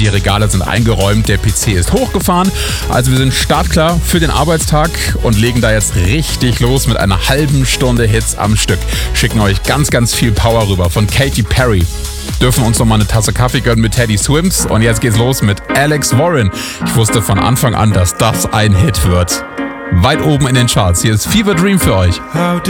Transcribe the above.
die Regale sind eingeräumt, der PC ist hochgefahren. Also wir sind startklar für den Arbeitstag und legen da jetzt richtig los mit einer halben Stunde Hits am Stück. Schicken euch ganz, ganz viel Power rüber von Katy Perry. Dürfen uns noch mal eine Tasse Kaffee gönnen mit Teddy Swims. Und jetzt geht's los mit Alex Warren. Ich wusste von Anfang an, dass das ein Hit wird. Weit oben in den Charts. Hier ist Fever Dream für euch.